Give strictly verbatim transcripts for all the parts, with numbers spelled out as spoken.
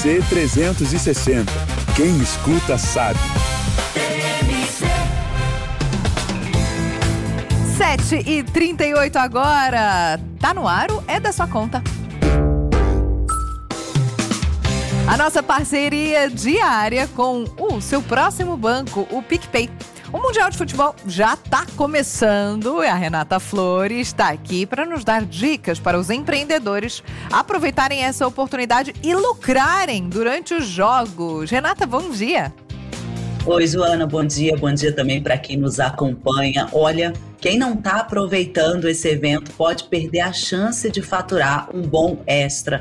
C trezentos e sessenta. Quem escuta sabe. sete e trinta e oito agora. Tá no ar, é da sua conta. A nossa parceria diária com o seu próximo banco, o PicPay. O Mundial de Futebol já está começando e a Renata Flores está aqui para nos dar dicas para os empreendedores aproveitarem essa oportunidade e lucrarem durante os jogos. Renata, bom dia. Oi, Joana, bom dia. Bom dia também para quem nos acompanha. Olha, quem não está aproveitando esse evento pode perder a chance de faturar um bom extra.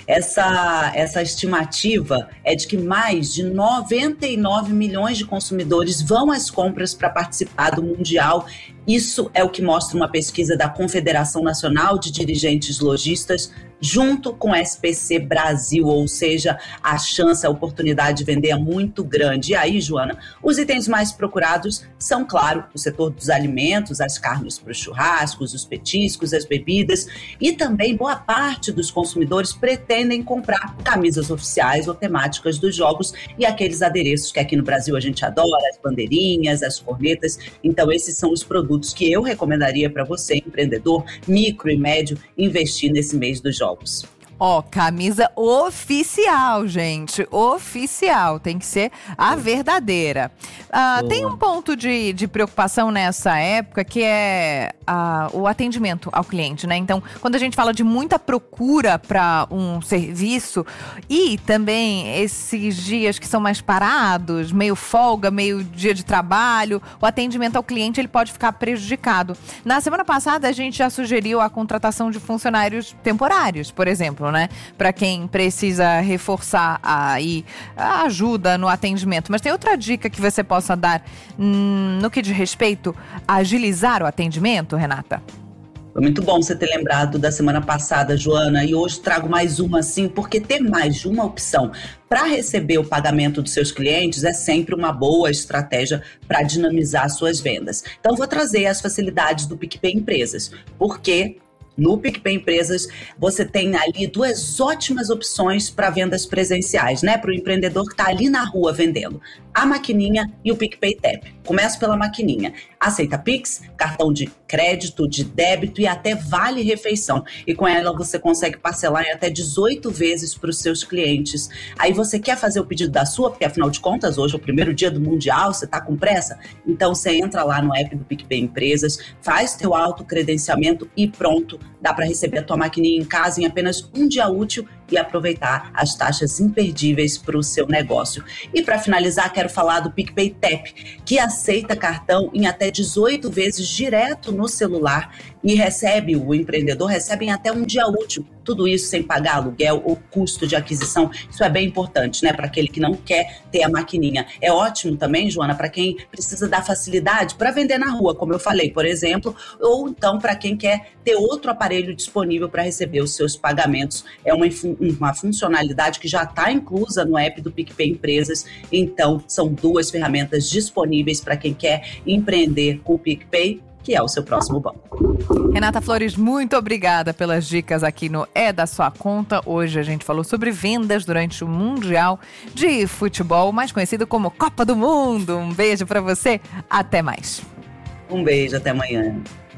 Essa, essa estimativa é de que mais de noventa e nove milhões de consumidores vão às compras para participar do Mundial. Isso é o que mostra uma pesquisa da Confederação Nacional de Dirigentes Lojistas, junto com a S P C Brasil, ou seja, a chance, a oportunidade de vender é muito grande. E aí, Joana, os itens mais procurados são, claro, o setor dos alimentos, as carnes para os churrascos, os petiscos, as bebidas, e também boa parte dos consumidores pretendem comprar camisas oficiais ou temáticas dos jogos e aqueles adereços que aqui no Brasil a gente adora, as bandeirinhas, as cornetas. Então, esses são os produtos que eu recomendaria para você, empreendedor, micro e médio, investir nesse mês dos jogos. Ó, oh, camisa oficial, gente. Oficial. Tem que ser a verdadeira. Ah, tem um ponto de, de preocupação nessa época que é ah, o atendimento ao cliente, né? Então, quando a gente fala de muita procura para um serviço e também esses dias que são mais parados, meio folga, meio dia de trabalho, o atendimento ao cliente ele pode ficar prejudicado. Na semana passada, a gente já sugeriu a contratação de funcionários temporários, por exemplo, né? Para quem precisa reforçar aí a ajuda no atendimento. Mas tem outra dica que você possa dar hum, no que diz respeito a agilizar o atendimento, Renata? Foi muito bom você ter lembrado da semana passada, Joana, e hoje trago mais uma assim, porque ter mais de uma opção para receber o pagamento dos seus clientes é sempre uma boa estratégia para dinamizar suas vendas. Então, vou trazer as facilidades do PicPay Empresas, porque no PicPay Empresas, você tem ali duas ótimas opções para vendas presenciais, né? Para o empreendedor que está ali na rua vendendo. A maquininha e o PicPay Tap. Começo pela maquininha. Aceita Pix, cartão de crédito, de débito e até vale refeição. E com ela você consegue parcelar em até dezoito vezes para os seus clientes. Aí você quer fazer o pedido da sua, porque afinal de contas, hoje é o primeiro dia do Mundial, você está com pressa? Então você entra lá no app do PicPay Empresas, faz teu autocredenciamento e pronto. Dá para receber a tua maquininha em casa em apenas um dia útil e aproveitar as taxas imperdíveis para o seu negócio. E para finalizar, quero falar do PicPay Tap, que aceita cartão em até dezoito vezes direto no celular e recebe, o empreendedor recebe em até um dia útil. Tudo isso sem pagar aluguel ou custo de aquisição. Isso é bem importante, né? Para aquele que não quer ter a maquininha. É ótimo também, Joana, para quem precisa dar facilidade para vender na rua, como eu falei, por exemplo, ou então para quem quer ter outro aparelho disponível para receber os seus pagamentos. É uma, uma funcionalidade que já está inclusa no app do PicPay Empresas. Então, são duas ferramentas disponíveis para quem quer empreender com o PicPay, que é o seu próximo banco. Renata Flores, muito obrigada pelas dicas aqui no É da Sua Conta. Hoje a gente falou sobre vendas durante o Mundial de Futebol, mais conhecido como Copa do Mundo. Um beijo para você, até mais. Um beijo, até amanhã.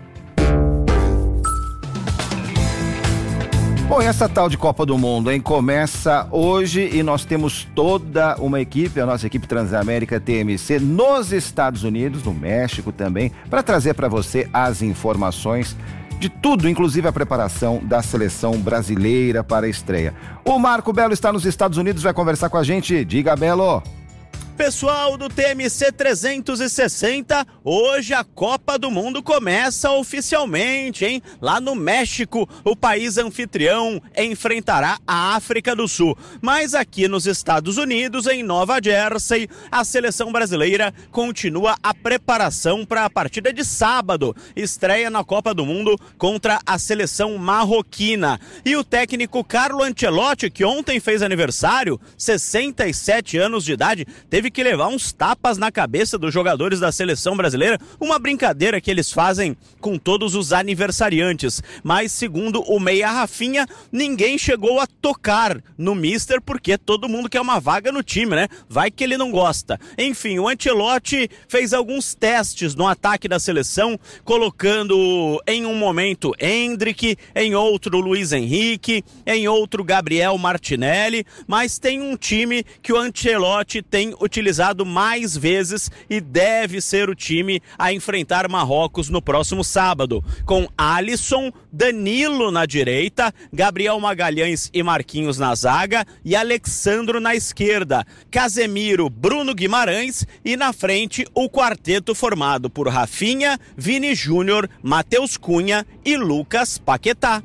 Bom, e essa tal de Copa do Mundo, hein? Começa hoje e nós temos toda uma equipe, a nossa equipe Transamérica T M C, nos Estados Unidos, no México também, para trazer para você as informações de tudo, inclusive a preparação da seleção brasileira para a estreia. O Marco Belo está nos Estados Unidos, vai conversar com a gente. Diga, Belo! Pessoal do T M C trezentos e sessenta, hoje a Copa do Mundo começa oficialmente, hein? Lá no México, o país anfitrião enfrentará a África do Sul. Mas aqui nos Estados Unidos, em Nova Jersey, a seleção brasileira continua a preparação para a partida de sábado. Estreia na Copa do Mundo contra a seleção marroquina. E o técnico Carlo Ancelotti, que ontem fez aniversário, sessenta e sete anos de idade, teve teve que levar uns tapas na cabeça dos jogadores da seleção brasileira, uma brincadeira que eles fazem com todos os aniversariantes. Mas, segundo o meia Rafinha, ninguém chegou a tocar no mister, porque todo mundo quer uma vaga no time, né? Vai que ele não gosta. Enfim, o Ancelotti fez alguns testes no ataque da seleção, colocando em um momento Endrick, em outro Luiz Henrique, em outro Gabriel Martinelli, mas tem um time que o Ancelotti tem utilizado mais vezes e deve ser o time a enfrentar Marrocos no próximo sábado, com Alisson, Danilo na direita, Gabriel Magalhães e Marquinhos na zaga e Alexandro na esquerda, Casemiro, Bruno Guimarães e na frente o quarteto formado por Rafinha, Vini Júnior, Matheus Cunha e Lucas Paquetá.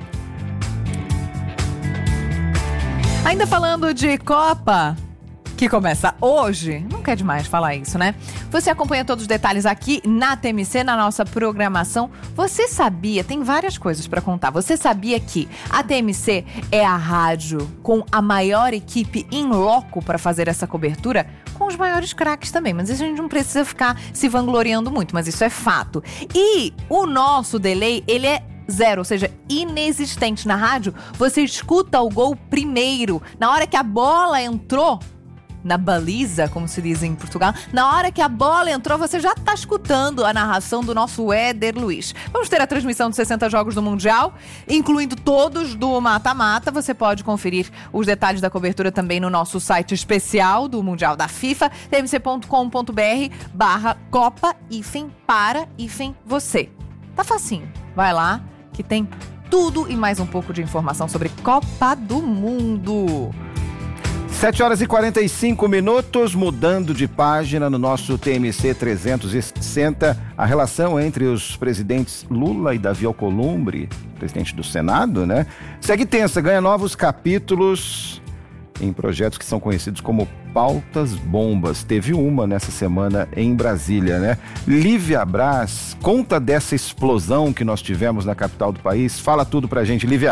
Ainda falando de Copa, que começa hoje, não quer demais falar isso, né? Você acompanha todos os detalhes aqui na T M C, na nossa programação. Você sabia, tem várias coisas pra contar, você sabia que a T M C é a rádio com a maior equipe in loco pra fazer essa cobertura? Com os maiores craques também, mas a gente não precisa ficar se vangloriando muito, mas isso é fato. E o nosso delay, ele é zero, ou seja, inexistente na rádio. Você escuta o gol primeiro, na hora que a bola entrou na baliza, como se diz em Portugal, na hora que a bola entrou, você já está escutando a narração do nosso Éder Luiz. Vamos ter a transmissão de sessenta jogos do Mundial, incluindo todos do mata-mata. Você pode conferir os detalhes da cobertura também no nosso site especial do Mundial da FIFA, t m c ponto com ponto b r barra Copa hífen para hífen você. Tá facinho, vai lá que tem tudo e mais um pouco de informação sobre Copa do Mundo. sete horas e quarenta e cinco minutos, mudando de página no nosso T M C trezentos e sessenta, a relação entre os presidentes Lula e Davi Alcolumbre, presidente do Senado, né? Segue tensa, ganha novos capítulos em projetos que são conhecidos como pautas bombas. Teve uma nessa semana em Brasília, né? Lívia Braz, conta dessa explosão que nós tivemos na capital do país. Fala tudo pra gente, Lívia.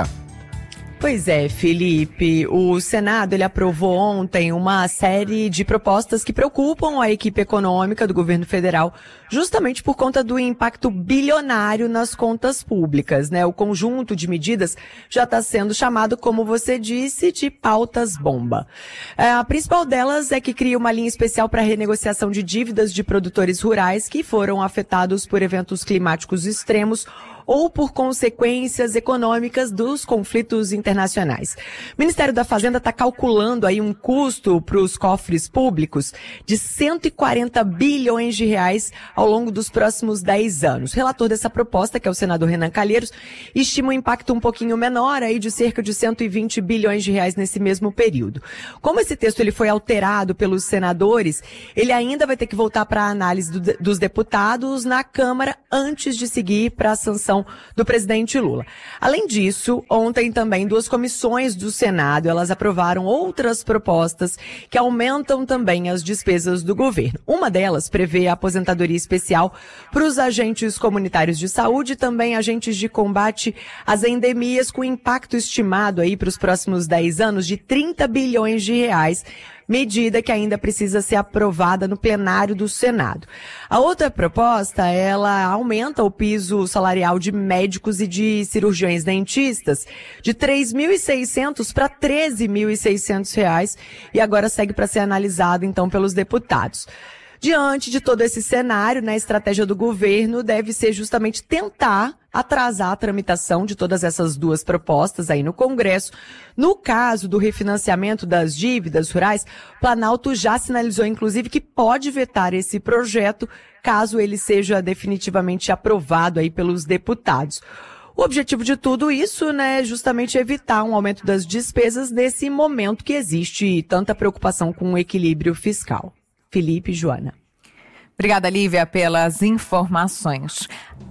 Pois é, Felipe, o Senado ele aprovou ontem uma série de propostas que preocupam a equipe econômica do governo federal, justamente por conta do impacto bilionário nas contas públicas, né? O conjunto de medidas já está sendo chamado, como você disse, de pautas bomba. A principal delas é que cria uma linha especial para renegociação de dívidas de produtores rurais que foram afetados por eventos climáticos extremos ou por consequências econômicas dos conflitos internacionais. O Ministério da Fazenda está calculando aí um custo para os cofres públicos de cento e quarenta bilhões de reais ao longo dos próximos dez anos. O relator dessa proposta, que é o senador Renan Calheiros, estima um impacto um pouquinho menor, aí de cerca de cento e vinte bilhões de reais nesse mesmo período. Como esse texto ele foi alterado pelos senadores, ele ainda vai ter que voltar para a análise do, dos deputados na Câmara antes de seguir para a sanção do presidente Lula. Além disso, ontem também duas comissões do Senado, elas aprovaram outras propostas que aumentam também as despesas do governo. Uma delas prevê a aposentadoria especial para os agentes comunitários de saúde e também agentes de combate às endemias, com impacto estimado aí para os próximos dez anos de trinta bilhões de reais, medida que ainda precisa ser aprovada no plenário do Senado. A outra proposta, ela aumenta o piso salarial de médicos e de cirurgiões dentistas de três mil e seiscentos para treze mil e seiscentos reais e agora segue para ser analisado então pelos deputados. Diante de todo esse cenário, né, a estratégia do governo deve ser justamente tentar atrasar a tramitação de todas essas duas propostas aí no Congresso. No caso do refinanciamento das dívidas rurais, o Planalto já sinalizou, inclusive, que pode vetar esse projeto caso ele seja definitivamente aprovado aí pelos deputados. O objetivo de tudo isso, né, é justamente evitar um aumento das despesas nesse momento que existe tanta preocupação com o equilíbrio fiscal. Felipe e Joana. Obrigada, Lívia, pelas informações.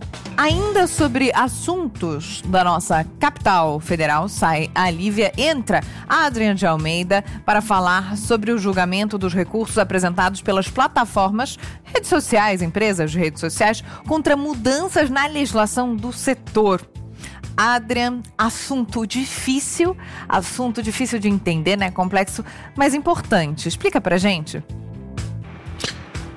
Ainda sobre assuntos da nossa capital federal, sai a Lívia, entra a Adriana de Almeida para falar sobre o julgamento dos recursos apresentados pelas plataformas, redes sociais, empresas de redes sociais, contra mudanças na legislação do setor. Adrian, assunto difícil, assunto difícil de entender, né? Complexo, mas importante. Explica pra gente.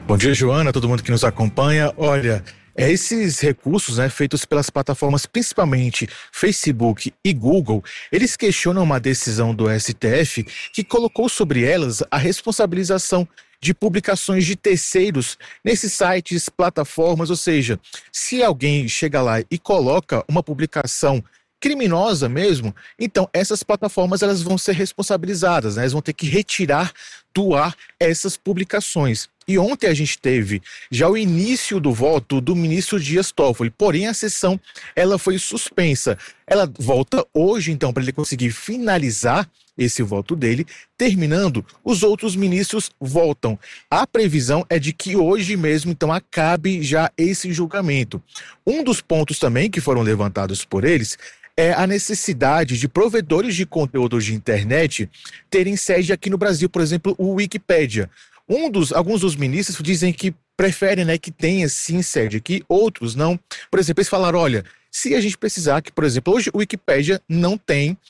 Bom dia, Joana, todo mundo que nos acompanha. Olha, esses recursos, né, feitos pelas plataformas, principalmente Facebook e Google, eles questionam uma decisão do S T F que colocou sobre elas a responsabilização de publicações de terceiros nesses sites, plataformas, ou seja, se alguém chega lá e coloca uma publicação criminosa mesmo, então essas plataformas elas vão ser responsabilizadas, né? Elas vão ter que retirar do ar essas publicações. E ontem a gente teve já o início do voto do ministro Dias Toffoli, porém a sessão ela foi suspensa. Ela volta hoje, então, para ele conseguir finalizar esse voto dele, terminando, os outros ministros voltam. A previsão é de que hoje mesmo, então, acabe já esse julgamento. Um dos pontos também que foram levantados por eles é a necessidade de provedores de conteúdo de internet terem sede aqui no Brasil, por exemplo, o Wikipédia. Um dos, alguns dos ministros dizem que preferem, né, que tenha sim sede aqui, outros não. Por exemplo, eles falaram, olha, se a gente precisar que, por exemplo, hoje o Wikipédia não tem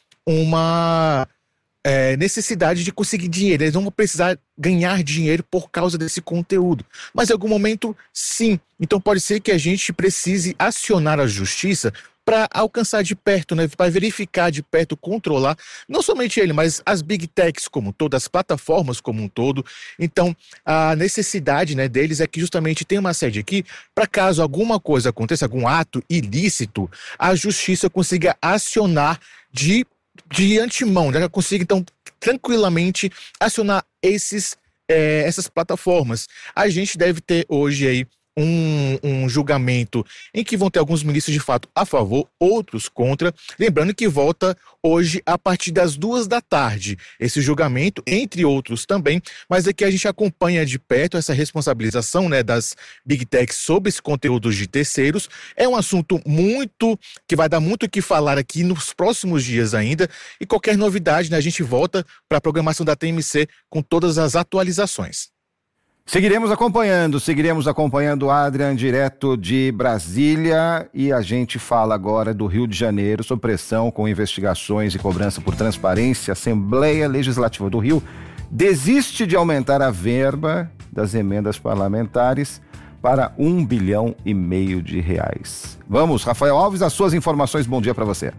uma é, necessidade de conseguir dinheiro, eles não vão precisar ganhar dinheiro por causa desse conteúdo. Mas em algum momento, sim. Então pode ser que a gente precise acionar a justiça para alcançar de perto, né, para verificar de perto, controlar, não somente ele, mas as big techs como um todo, as plataformas como um todo. Então, a necessidade, né, deles é que justamente tem uma sede aqui, para caso alguma coisa aconteça, algum ato ilícito, a justiça consiga acionar de, de antemão, né, consiga, então, tranquilamente acionar esses, é, essas plataformas. A gente deve ter hoje aí Um, um julgamento em que vão ter alguns ministros de fato a favor, outros contra. Lembrando que volta hoje a partir das duas da tarde esse julgamento, entre outros também, mas aqui a gente acompanha de perto essa responsabilização, né, das Big Techs sobre esse conteúdo de terceiros. É um assunto muito, que vai dar muito o que falar aqui nos próximos dias ainda, e qualquer novidade, né, a gente volta para a programação da T M C com todas as atualizações. Seguiremos acompanhando, seguiremos acompanhando o Adrian direto de Brasília, e a gente fala agora do Rio de Janeiro, sob pressão com investigações e cobrança por transparência. A Assembleia Legislativa do Rio desiste de aumentar a verba das emendas parlamentares para um bilhão e meio de reais. Vamos, Rafael Alves, as suas informações. Bom dia para você.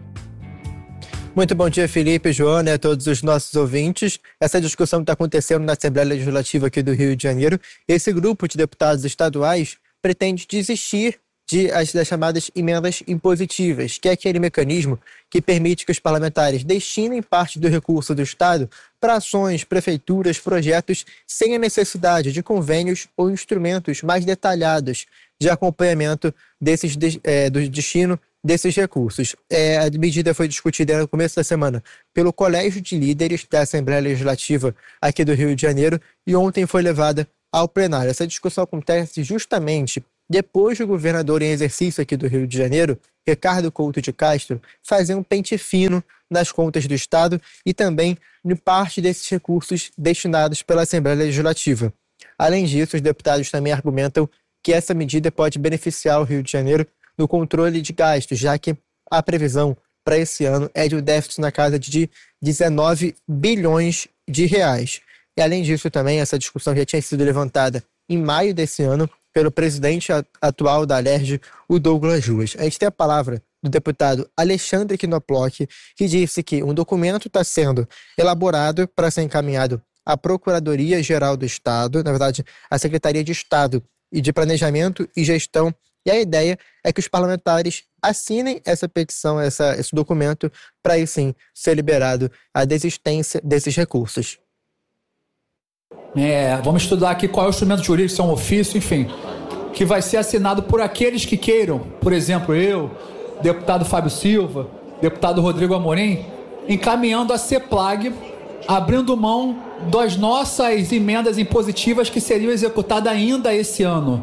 Muito bom dia, Felipe, Joana e a todos os nossos ouvintes. Essa discussão está acontecendo na Assembleia Legislativa aqui do Rio de Janeiro. Esse grupo de deputados estaduais pretende desistir de, as, das chamadas emendas impositivas, que é aquele mecanismo que permite que os parlamentares destinem parte do recurso do Estado para ações, prefeituras, projetos, sem a necessidade de convênios ou instrumentos mais detalhados de acompanhamento desses, é, do destino desses recursos. É, a medida foi discutida no começo da semana pelo Colégio de Líderes da Assembleia Legislativa aqui do Rio de Janeiro e ontem foi levada ao plenário. Essa discussão acontece justamente depois do governador em exercício aqui do Rio de Janeiro, Ricardo Couto de Castro, fazer um pente fino nas contas do Estado e também de parte desses recursos destinados pela Assembleia Legislativa. Além disso, os deputados também argumentam que essa medida pode beneficiar o Rio de Janeiro no controle de gastos, já que a previsão para esse ano é de um déficit na casa de dezenove bilhões de reais. E além disso também, essa discussão já tinha sido levantada em maio desse ano pelo presidente atual da Alerj, o Douglas Ruas. A gente tem a palavra do deputado Alexandre Knoploch, que disse que um documento está sendo elaborado para ser encaminhado à Procuradoria-Geral do Estado, na verdade, à Secretaria de Estado e de Planejamento e Gestão. E a ideia é que os parlamentares assinem essa petição, essa, esse documento, para aí sim ser liberado a desistência desses recursos. É, vamos estudar aqui qual é o instrumento jurídico, se é um ofício, enfim, que vai ser assinado por aqueles que queiram, por exemplo, eu, deputado Fábio Silva, deputado Rodrigo Amorim, encaminhando a CEPLAG, abrindo mão das nossas emendas impositivas que seriam executadas ainda esse ano.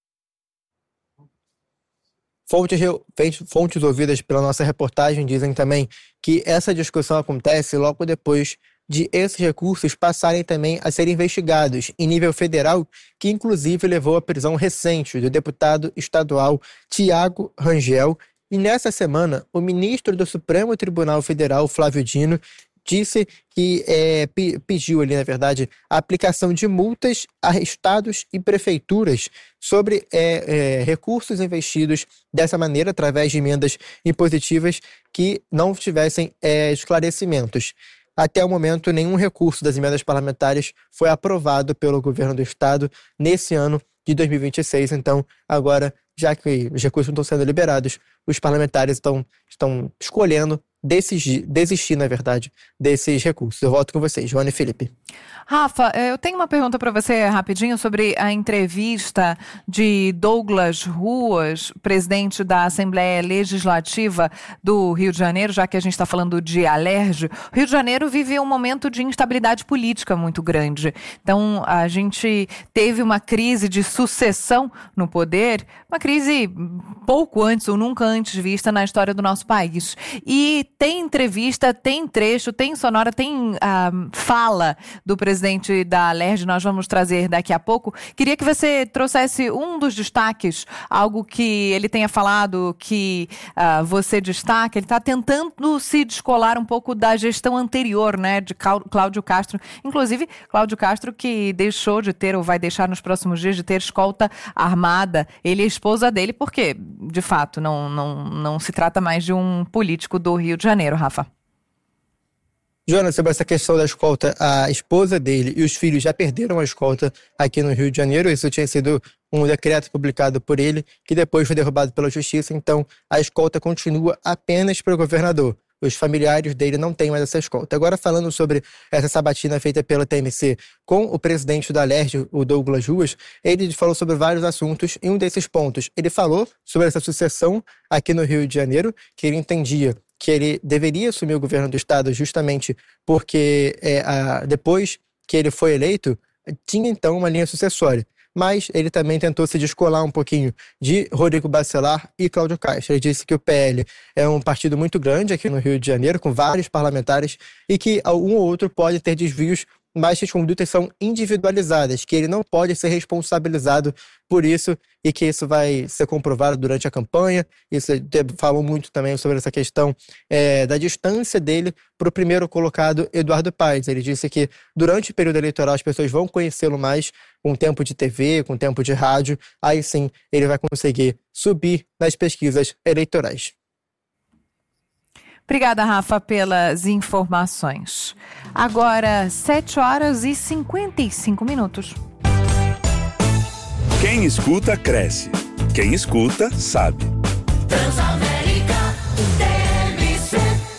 Fontes, fontes ouvidas pela nossa reportagem dizem também que essa discussão acontece logo depois de esses recursos passarem também a serem investigados em nível federal, que inclusive levou à prisão recente do deputado estadual Tiago Rangel. E nessa semana, o ministro do Supremo Tribunal Federal, Flávio Dino, disse que é, p- pediu ali, na verdade, a aplicação de multas a estados e prefeituras sobre é, é, recursos investidos dessa maneira, através de emendas impositivas que não tivessem é, esclarecimentos. Até o momento, nenhum recurso das emendas parlamentares foi aprovado pelo governo do estado nesse ano de dois mil e vinte e seis. Então, agora, já que os recursos não estão sendo liberados, os parlamentares estão, estão escolhendo desistir, desistir, na verdade, desses recursos. Eu volto com vocês, Joana e Felipe. Rafa, eu tenho uma pergunta para você rapidinho sobre a entrevista de Douglas Ruas, presidente da Assembleia Legislativa do Rio de Janeiro, já que a gente está falando de Alerj. O Rio de Janeiro vive um momento de instabilidade política muito grande. Então, a gente teve uma crise de sucessão no poder, uma crise pouco antes ou nunca antes vista na história do nosso país. E tem entrevista, tem trecho, tem sonora, tem ah, fala do presidente presidente da Alerj, nós vamos trazer daqui a pouco. Queria que você trouxesse um dos destaques, algo que ele tenha falado, que uh, você destaca. Ele está tentando se descolar um pouco da gestão anterior, né, de Cláudio Castro. Inclusive, Cláudio Castro, que deixou de ter, ou vai deixar nos próximos dias, de ter escolta armada. Ele é esposa dele, porque, de fato, não, não, não se trata mais de um político do Rio de Janeiro, Rafa. Jonas, sobre essa questão da escolta, a esposa dele e os filhos já perderam a escolta aqui no Rio de Janeiro. Isso tinha sido um decreto publicado por ele, que depois foi derrubado pela justiça. Então, a escolta continua apenas para o governador. Os familiares dele não têm mais essa escolta. Agora, falando sobre essa sabatina feita pela T M C com o presidente da Alerj, o Douglas Ruas, ele falou sobre vários assuntos. E um desses pontos, ele falou sobre essa sucessão aqui no Rio de Janeiro, que ele entendia que ele deveria assumir o governo do estado justamente porque é, a, depois que ele foi eleito, tinha então uma linha sucessória. Mas ele também tentou se descolar um pouquinho de Rodrigo Bacelar e Cláudio Castro. Ele disse que o P L é um partido muito grande aqui no Rio de Janeiro, com vários parlamentares, e que um ou outro pode ter desvios, mas que as condutas são individualizadas, que ele não pode ser responsabilizado por isso e que isso vai ser comprovado durante a campanha. Isso falou muito também sobre essa questão é, da distância dele para o primeiro colocado, Eduardo Paes. Ele disse que durante o período eleitoral as pessoas vão conhecê-lo mais com tempo de T V, com tempo de rádio, aí sim ele vai conseguir subir nas pesquisas eleitorais. Obrigada, Rafa, pelas informações. Agora, sete horas e cinquenta e cinco minutos. Quem escuta, cresce. Quem escuta, sabe. Transamérica, T M C.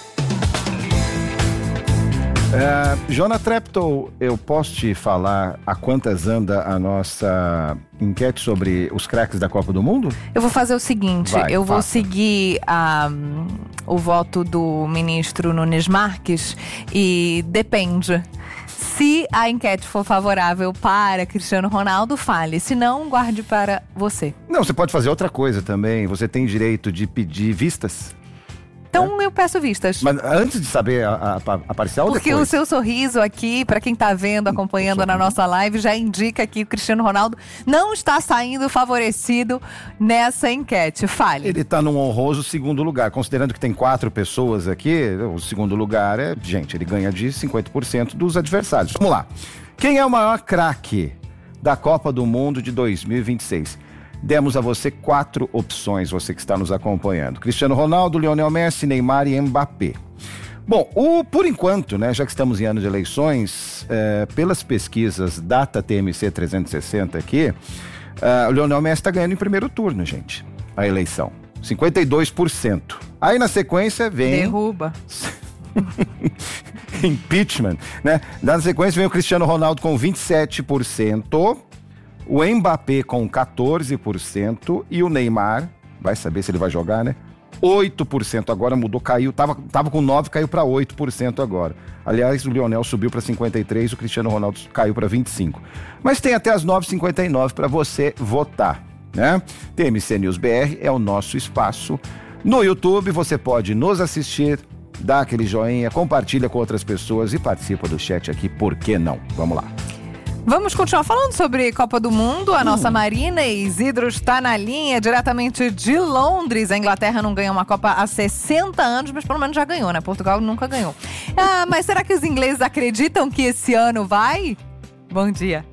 Uh, Jona Treptow, eu posso te falar a quantas anda a nossa enquete sobre os craques da Copa do Mundo? Eu vou fazer o seguinte, Vai, eu vou faça. seguir um, o voto do ministro Nunes Marques e depende. Se a enquete for favorável para Cristiano Ronaldo, fale. Se não, guarde para você. Não, você pode fazer outra coisa também. Você tem direito de pedir vistas. Então eu peço vistas. Mas antes de saber a, a, a parcial, Porque depois? o seu sorriso aqui, para quem tá vendo, acompanhando na nossa live, já indica que o Cristiano Ronaldo não está saindo favorecido nessa enquete. Fale. Ele tá num honroso segundo lugar. Considerando que tem quatro pessoas aqui, o segundo lugar é... Gente, ele ganha de cinquenta por cento dos adversários. Vamos lá. Quem é o maior craque da Copa do Mundo de dois mil e vinte e seis? Demos a você quatro opções, você que está nos acompanhando. Cristiano Ronaldo, Lionel Messi, Neymar e Mbappé. Bom, o, por enquanto, né, já que estamos em ano de eleições, é, pelas pesquisas Data T M C trezentos e sessenta aqui, é, o Lionel Messi está ganhando em primeiro turno, gente, a eleição. cinquenta e dois por cento. Aí na sequência vem... Derruba. Impeachment, né? Na sequência vem o Cristiano Ronaldo com vinte e sete por cento... O Mbappé com quatorze por cento e o Neymar, vai saber se ele vai jogar, né? oito por cento agora mudou, caiu, tava, tava com nove por cento, caiu para oito por cento agora. Aliás, o Lionel subiu para cinquenta e três por cento, o Cristiano Ronaldo caiu para vinte e cinco por cento. Mas tem até as nove e cinquenta e nove para você votar, né? T M C News B R é o nosso espaço. No YouTube você pode nos assistir, dá aquele joinha, compartilha com outras pessoas e participa do chat aqui, por que não? Vamos lá. Vamos continuar falando sobre Copa do Mundo. A hum. nossa Marina Isidro está na linha, diretamente de Londres. A Inglaterra não ganha uma Copa há sessenta anos, mas pelo menos já ganhou, né? Portugal nunca ganhou. Ah, mas será que os ingleses acreditam que esse ano vai? Bom dia.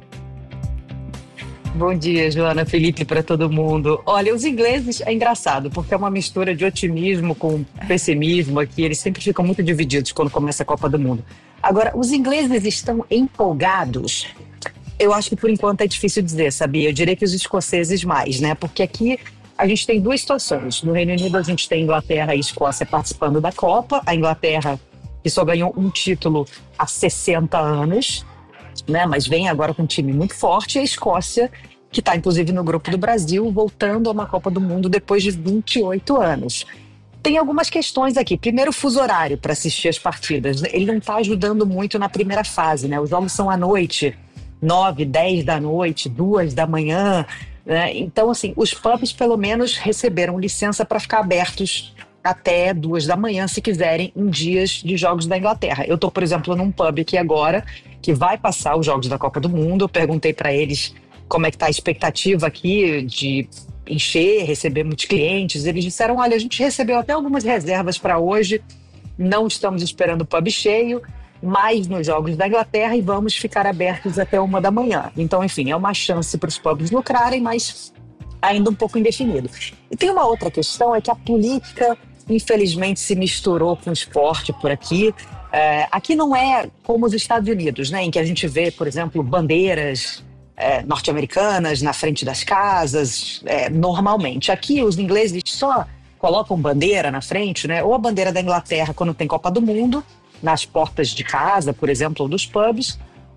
Bom dia, Joana, Felipe, para todo mundo. Olha, os ingleses é engraçado, porque é uma mistura de otimismo com pessimismo aqui. Eles sempre ficam muito divididos quando começa a Copa do Mundo. Agora, os ingleses estão empolgados. Eu acho que por enquanto é difícil dizer, sabia? Eu diria que os escoceses mais, né? Porque aqui a gente tem duas situações. No Reino Unido a gente tem Inglaterra e Escócia participando da Copa. A Inglaterra, que só ganhou um título há sessenta anos, né? Mas vem agora com um time muito forte. E a Escócia, que está inclusive no grupo do Brasil, voltando a uma Copa do Mundo depois de vinte e oito anos. Tem algumas questões aqui. Primeiro, o fuso horário para assistir as partidas. Ele não está ajudando muito na primeira fase, né? Os jogos são à noite, nove, dez da noite, duas da manhã, né? Então, assim, os pubs pelo menos receberam licença para ficar abertos até duas da manhã, se quiserem, em dias de jogos da Inglaterra. Eu estou, por exemplo, num pub aqui agora, que vai passar os jogos da Copa do Mundo. Eu perguntei para eles como é que está a expectativa aqui de encher, receber muitos clientes. Eles disseram, olha, a gente recebeu até algumas reservas para hoje, não estamos esperando o pub cheio, mais nos jogos da Inglaterra e vamos ficar abertos até uma da manhã. Então, enfim, é uma chance para os pubs lucrarem, mas ainda um pouco indefinido. E tem uma outra questão, é que a política, infelizmente, se misturou com o esporte por aqui. É, aqui não é como os Estados Unidos, né, em que a gente vê, por exemplo, bandeiras é, norte-americanas na frente das casas, é, normalmente. Aqui os ingleses só colocam bandeira na frente, né, ou a bandeira da Inglaterra quando tem Copa do Mundo, nas portas de casa, por exemplo, ou dos pubs,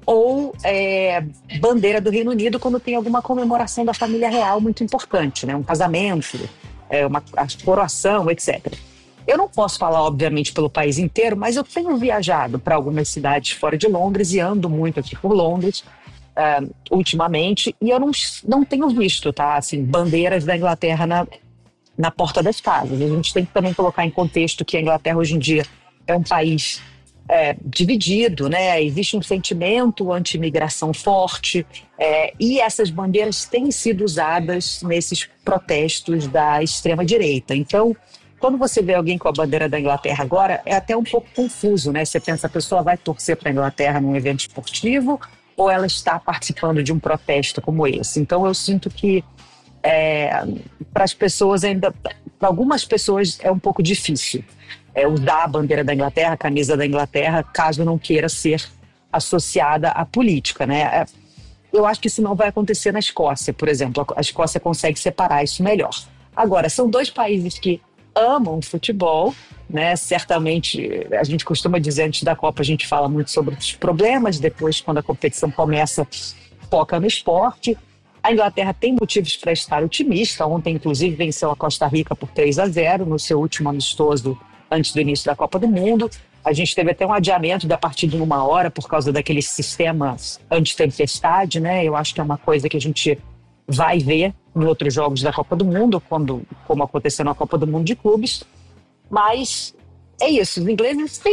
ou é, bandeira do Reino Unido quando tem alguma comemoração da família real muito importante, né? Um casamento, é, uma a coroação, etcétera. Eu não posso falar, obviamente, pelo país inteiro, mas eu tenho viajado para algumas cidades fora de Londres e ando muito aqui por Londres uh, ultimamente, e eu não, não tenho visto, tá, assim, bandeiras da Inglaterra na, na porta das casas. A gente tem que também colocar em contexto que a Inglaterra hoje em dia é um país É, dividido, né? Existe um sentimento anti-imigração forte, é, e essas bandeiras têm sido usadas nesses protestos da extrema-direita. Então, quando você vê alguém com a bandeira da Inglaterra agora, é até um pouco confuso, né? Você pensa, a pessoa vai torcer para a Inglaterra num evento esportivo ou ela está participando de um protesto como esse? Então, eu sinto que é, para as pessoas ainda, para algumas pessoas é um pouco difícil É usar a bandeira da Inglaterra, a camisa da Inglaterra, caso não queira ser associada à política, né? Eu acho que isso não vai acontecer na Escócia, por exemplo. A Escócia consegue separar isso melhor. Agora, são dois países que amam futebol, né? Certamente, a gente costuma dizer, antes da Copa, a gente fala muito sobre os problemas, depois, quando a competição começa, foca no esporte. A Inglaterra tem motivos para estar otimista. Ontem, inclusive, venceu a Costa Rica por três a zero no seu último amistoso antes do início da Copa do Mundo. A gente teve até um adiamento da partida em uma hora por causa daqueles sistemas anti-tempestade, né? Eu acho que é uma coisa que a gente vai ver em outros jogos da Copa do Mundo, quando, como aconteceu na Copa do Mundo de clubes. Mas é isso, os ingleses têm